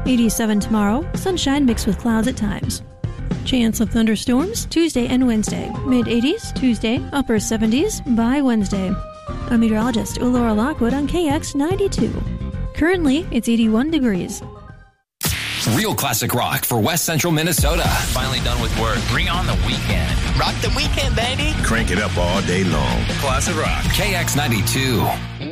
87 tomorrow, sunshine mixed with clouds at times. Chance of thunderstorms Tuesday and Wednesday. Mid-80s Tuesday, upper 70s by Wednesday. I'm meteorologist Laura Lockwood on KX92. Currently, it's 81 degrees. Real classic rock for West Central Minnesota. Finally done with work. Bring on the weekend. Rock the weekend, baby. Crank it up all day long. Classic rock. KX92.